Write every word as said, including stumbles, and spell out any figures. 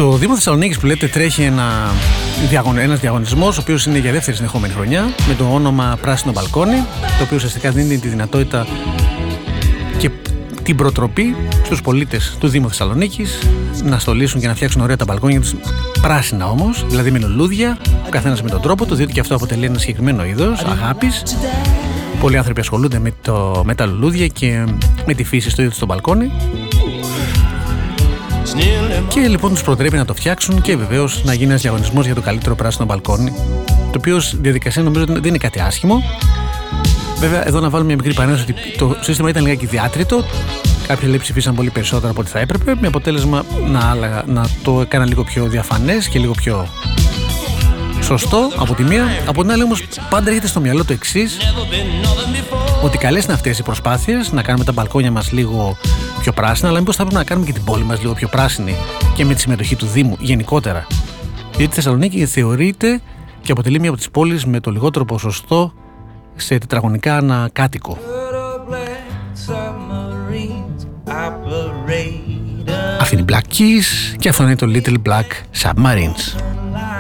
Στο Δήμο Θεσσαλονίκης που λέτε τρέχει ένα, ένας διαγωνισμός, ο οποίος είναι για δεύτερη συνεχόμενη χρονιά, με το όνομα Πράσινο Μπαλκόνι, το οποίο ουσιαστικά δίνει τη δυνατότητα και την προτροπή στους πολίτες του Δήμου Θεσσαλονίκης να στολίσουν και να φτιάξουν ωραία τα μπαλκόνια τους, πράσινα όμως, δηλαδή με λουλούδια, ο καθένας με τον τρόπο του, διότι και αυτό αποτελεί ένα συγκεκριμένο είδος αγάπης. Πολλοί άνθρωποι ασχολούνται με, το, με τα λουλούδια και με τη φύση στο ίδιο στο μπαλκόνι. Και λοιπόν τους προτρέπει να το φτιάξουν και βεβαίως να γίνει ένας διαγωνισμός για το καλύτερο πράσινο μπαλκόνι, το οποίο διαδικασία νομίζω δεν είναι κάτι άσχημο. Βέβαια, εδώ να βάλουμε μια μικρή παρένθεση ότι το σύστημα ήταν λιγάκι διάτριτο. Κάποιοι λέει ψηφίσαν πολύ περισσότερο από ό,τι θα έπρεπε, με αποτέλεσμα να, να το έκανα λίγο πιο διαφανές και λίγο πιο σωστό από τη μία. Από την άλλη όμως πάντα έρχεται στο μυαλό το εξής, ότι καλές είναι αυτές οι προσπάθειες να κάνουμε τα μπαλκόνια μας λίγο πιο πράσινα, αλλά μήπως θα πρέπει να κάνουμε και την πόλη μας λίγο πιο πράσινη και με τη συμμετοχή του Δήμου γενικότερα. Γιατί η Θεσσαλονίκη θεωρείται και αποτελεί μια από τις πόλεις με το λιγότερο ποσοστό σε τετραγωνικά ανά κάτοικο. Αυτή είναι η Black Keys και αυτό είναι το Little Black Submarines.